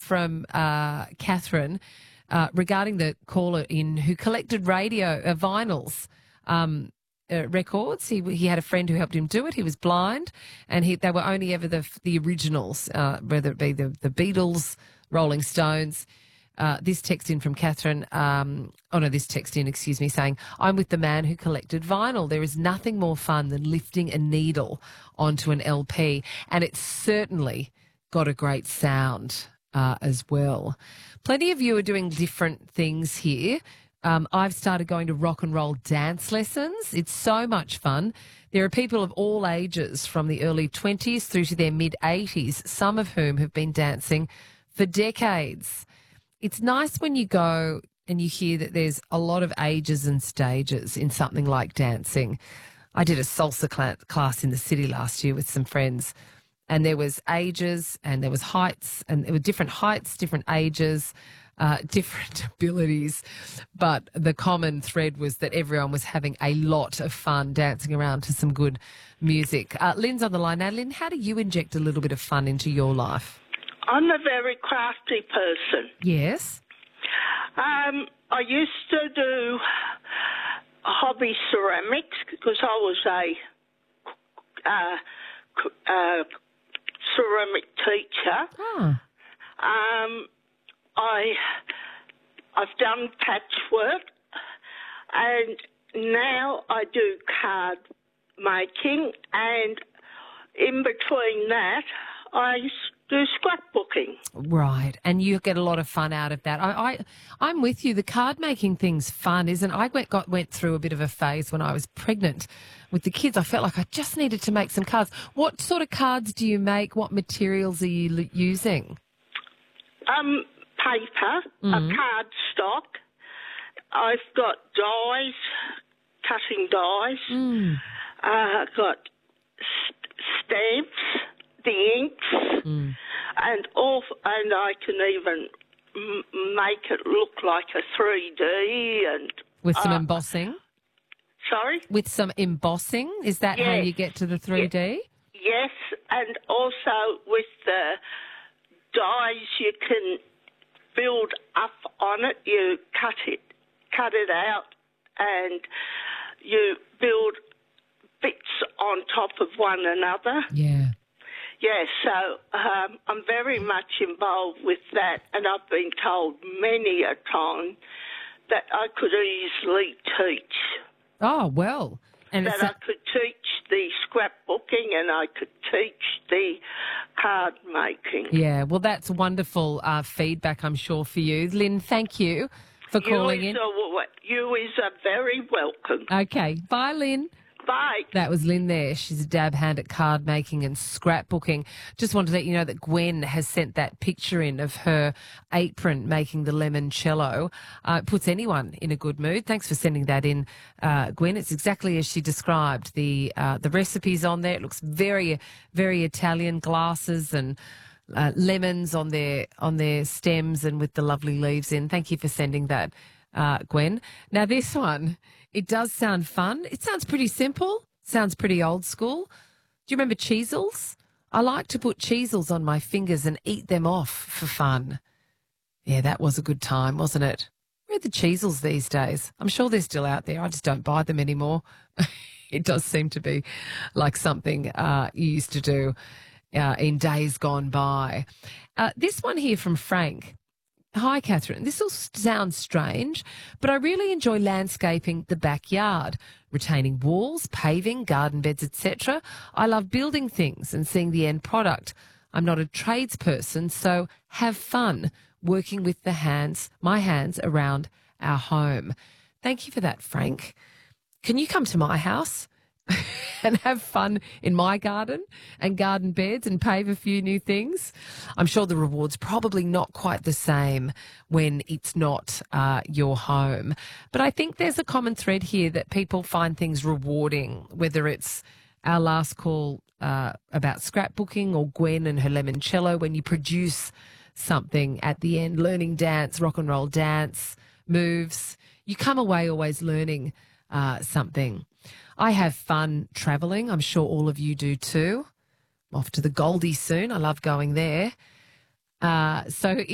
from Catherine regarding the caller in who collected vinyls. Records. He had a friend who helped him do it. He was blind, and they were only ever the originals, whether it be the Beatles, Rolling Stones. This text in from Catherine, saying, I'm with the man who collected vinyl. There is nothing more fun than lifting a needle onto an LP, and it's certainly got a great sound as well. Plenty of you are doing different things here. I've started going to rock and roll dance lessons. It's so much fun. There are people of all ages from the early 20s through to their mid-80s, some of whom have been dancing for decades. It's nice when you go and you hear that there's a lot of ages and stages in something like dancing. I did a salsa class in the city last year with some friends, and there was ages and there was heights, and there were different heights, different ages, different abilities, but the common thread was that everyone was having a lot of fun dancing around to some good music. Lynn's on the line now. Lynn, how do you inject a little bit of fun into your life? I'm a very crafty person. Yes. I used to do hobby ceramics because I was a ceramic teacher. Oh. I've done patchwork, and now I do card making, and in between that, I do scrapbooking. Right, and you get a lot of fun out of that. I'm with you. The card making thing's fun, isn't it? I went through a bit of a phase when I was pregnant with the kids. I felt like I just needed to make some cards. What sort of cards do you make? What materials are you using? Paper, a cardstock. I've got dies, cutting dies. I've got stamps, the inks, and I can even make it look like a 3D and with some embossing. Sorry, with some embossing. Is that how you get to the 3D? Yes, and also with the dies you can build up on it. You cut it out, and you build bits on top of one another. Yeah. Yeah, so I'm very much involved with that, and I've been told many a time that I could easily teach. Oh, well. And that I could teach the scrapbooking and I could teach the card making. Yeah, well, that's wonderful feedback, I'm sure, for you. Lynn, thank you for calling in. You is very welcome. Okay, bye, Lynn. Bye. That was Lynn there. She's a dab hand at card making and scrapbooking. Just wanted to let you know that Gwen has sent that picture in of her apron making the limoncello. It puts anyone in a good mood. Thanks for sending that in, Gwen. It's exactly as she described. The recipe's on there. It looks very, very Italian. Glasses and lemons on their stems and with the lovely leaves in. Thank you for sending that, Gwen. Now this one, it does sound fun. It sounds pretty simple. Sounds pretty old school. Do you remember cheesels? I like to put cheesels on my fingers and eat them off for fun. Yeah, that was a good time, wasn't it? Where are the cheesels these days? I'm sure they're still out there. I just don't buy them anymore. It does seem to be like something you used to do in days gone by. This one here from Frank. Hi, Catherine. This will sound strange, but I really enjoy landscaping the backyard, retaining walls, paving, garden beds, etc. I love building things and seeing the end product. I'm not a tradesperson, so have fun working with my hands around our home. Thank you for that, Frank. Can you come to my house and have fun in my garden and garden beds and pave a few new things? I'm sure the reward's probably not quite the same when it's not your home. But I think there's a common thread here that people find things rewarding, whether it's our last call about scrapbooking or Gwen and her limoncello, when you produce something at the end, learning dance, rock and roll dance, moves. You come away always learning something. I have fun travelling. I'm sure all of you do too. I'm off to the Goldie soon. I love going there. So